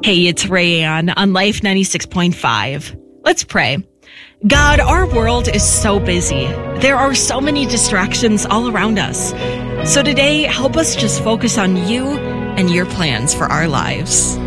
Hey, it's Rayanne on Life 96.5. Let's pray. God, our world is so busy. There are so many distractions all around us. So today, help us just focus on you and your plans for our lives.